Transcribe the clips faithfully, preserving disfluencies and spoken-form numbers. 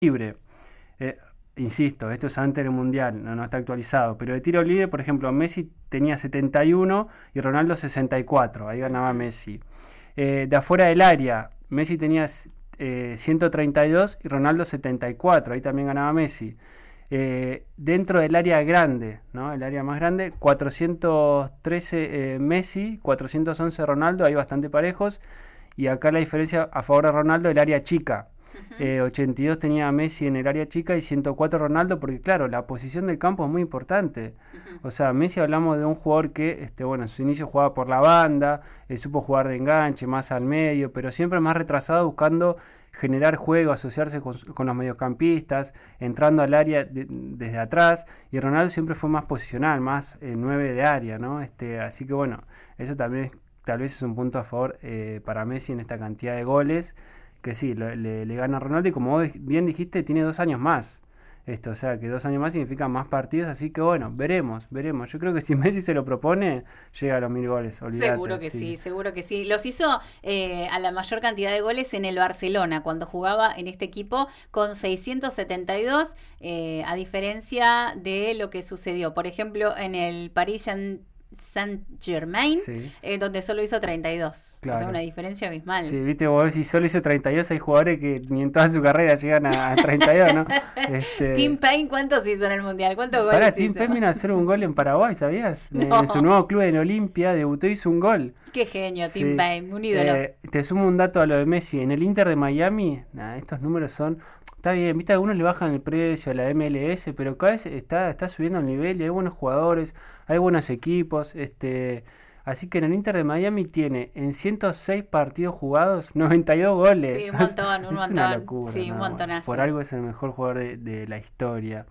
libre. Eh, insisto, esto es antes del Mundial, no, no está actualizado, pero de tiro libre, por ejemplo, Messi tenía setenta y uno y Ronaldo sesenta y cuatro, ahí ganaba Messi. Eh, de afuera del área, Messi tenía eh, ciento treinta y dos y Ronaldo setenta y cuatro, ahí también ganaba Messi. Eh, dentro del área grande, ¿no? El área más grande, cuatrocientos trece eh, Messi, cuatrocientos once Ronaldo, ahí bastante parejos, y acá la diferencia a favor de Ronaldo, el área chica. Uh-huh. eh, ochenta y dos tenía Messi en el área chica y ciento cuatro Ronaldo, porque claro, la posición del campo es muy importante. Uh-huh. O sea, Messi hablamos de un jugador que, este, bueno, en su inicio jugaba por la banda, eh, supo jugar de enganche, más al medio, pero siempre más retrasado buscando generar juego, asociarse con, con los mediocampistas, entrando al área de, desde atrás, y Ronaldo siempre fue más posicional, más eh, nueve de área, ¿no? Este, así que bueno, eso también tal vez es un punto a favor eh, para Messi en esta cantidad de goles, que sí, le, le, le gana a Ronaldo, y como vos bien dijiste, tiene dos años más. Esto, o sea, que dos años más significa más partidos, así que bueno, veremos, veremos. Yo creo que si Messi se lo propone, llega a los mil goles, olvídate. Seguro que sí, sí seguro que sí. Los hizo eh, a la mayor cantidad de goles en el Barcelona, cuando jugaba en este equipo con seiscientos setenta y dos, eh, a diferencia de lo que sucedió, por ejemplo, en el Paris Saint Saint-Germain, sí. eh, donde solo hizo treinta y dos. Claro. O sea, una diferencia abismal. Sí, viste, vos si solo hizo treinta y dos, hay jugadores que ni en toda su carrera llegan a treinta y dos, ¿no? Este... Tim Payne, ¿cuántos hizo en el Mundial? ¿Cuántos goles Pará, hizo? Tim Payne vino a hacer un gol en Paraguay, ¿sabías? No. En su nuevo club en Olimpia, debutó y hizo un gol. Qué genio, sí. Tim Payne, un ídolo. Eh, te sumo un dato a lo de Messi. En el Inter de Miami, nah, estos números son... Está bien, viste, algunos le bajan el precio a la M L S, pero cada vez está, está subiendo el nivel y hay buenos jugadores, hay buenos equipos, este, así que en el Inter de Miami tiene en ciento seis partidos jugados noventa y dos goles. Sí, un montón, un es montón. Una locura, sí, un no, montonazo. Por algo es el mejor jugador de, de la historia.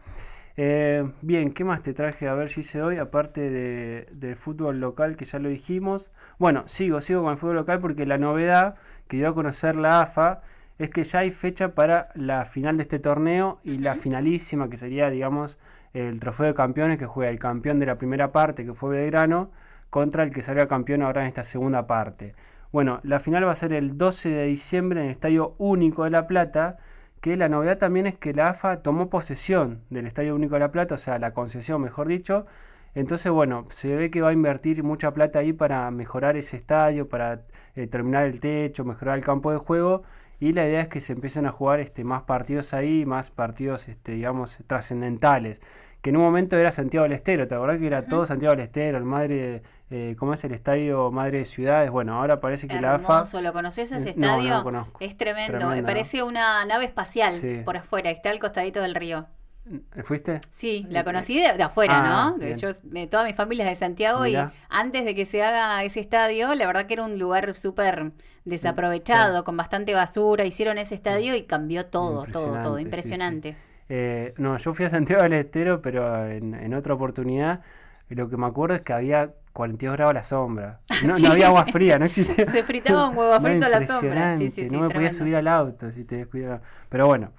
Eh, bien, ¿qué más te traje a ver si hice hoy? Aparte de, del fútbol local, que ya lo dijimos. Bueno, sigo, sigo con el fútbol local porque la novedad que dio a conocer la A F A es que ya hay fecha para la final de este torneo y uh-huh. la finalísima, que sería, digamos, el trofeo de campeones, que juega el campeón de la primera parte, que fue Belgrano, contra el que salga campeón ahora en esta segunda parte. Bueno, la final va a ser el doce de diciembre en el Estadio Único de La Plata, que la novedad también es que la A F A tomó posesión del Estadio Único de La Plata, o sea, la concesión, mejor dicho. Entonces, bueno, se ve que va a invertir mucha plata ahí para mejorar ese estadio, para eh, terminar el techo, mejorar el campo de juego. Y la idea es que se empiecen a jugar este, más partidos ahí, más partidos, este, digamos, trascendentales. Que en un momento era Santiago del Estero, ¿te acordás que era uh-huh. todo Santiago del Estero, el madre, eh, ¿cómo es el estadio Madre de Ciudades? Bueno, ahora parece que Hermoso. La A F A... ¿Lo conoces ese eh, estadio? No, no lo conozco. Es tremendo, tremendo, me parece una nave espacial sí. por afuera, está al costadito del río. ¿Fuiste? Sí, la conocí de, de afuera, ah, ¿no? Yo, eh, toda mi familia es de Santiago. Mirá. Y antes de que se haga ese estadio, la verdad que era un lugar súper desaprovechado, sí. con bastante basura. Hicieron ese estadio y cambió todo, todo, todo. Impresionante. Sí, sí. Eh, no, yo fui a Santiago del Estero, pero en, en otra oportunidad. Lo que me acuerdo es que había cuarenta y dos grados a la sombra. No, sí. no había agua fría, no existía. Se fritaba un huevo frito no, a la sombra. Sí, sí, sí, no me tremendo. podía subir al auto si te descuidaba. Pero bueno.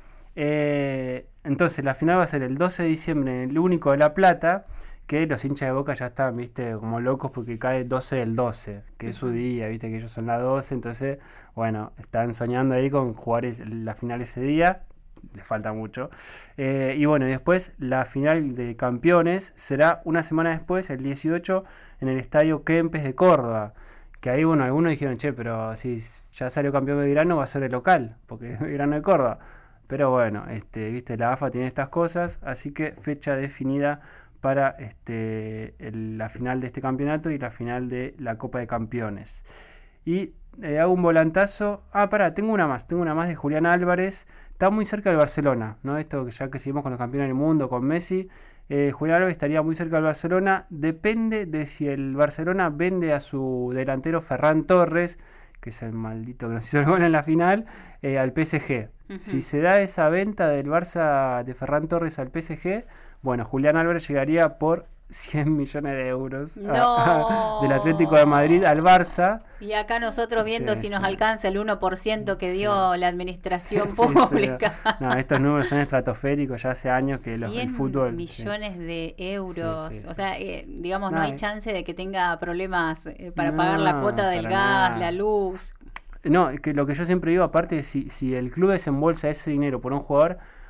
Eh, entonces la final va a ser el doce de diciembre en el Único de La Plata, que los hinchas de Boca ya están, viste, como locos porque cae doce del doce, que es su día, viste, que ellos son la doce, entonces, bueno, están soñando ahí con jugar es, la final ese día, les falta mucho, eh, y bueno, después la final de campeones será una semana después, el dieciocho, en el Estadio Kempes de Córdoba, que ahí, bueno, algunos dijeron, che, pero si ya salió campeón de Belgrano va a ser el local, porque es Belgrano de Córdoba. Pero bueno, este, viste, la A F A tiene estas cosas, así que fecha definida para este, el, la final de este campeonato y la final de la Copa de Campeones. Y eh, hago un volantazo. Ah, pará, tengo una más, tengo una más de Julián Álvarez. Está muy cerca del Barcelona, ¿no? Esto ya que seguimos con los campeones del mundo, con Messi. Eh, Julián Álvarez estaría muy cerca del Barcelona. Depende de si el Barcelona vende a su delantero Ferran Torres, que es el maldito que nos hizo el gol en la final, eh, al P S G. Uh-huh. Si se da esa venta del Barça de Ferran Torres al P S G, bueno, Julián Álvarez llegaría por cien millones de euros no. a, a, del Atlético de Madrid al Barça. Y acá nosotros viendo sí, si nos sí. alcanza el uno por ciento que dio sí. la administración sí, pública. Sí, no, estos números son estratosféricos, ya hace años que los, el fútbol... millones sí. de euros. Sí, sí, o sea, eh, digamos, no, no hay eh. chance de que tenga problemas eh, para no, pagar la cuota del gas, nada. la luz. no, que lo que yo siempre digo, aparte, si, si el club desembolsa ese dinero por un jugador,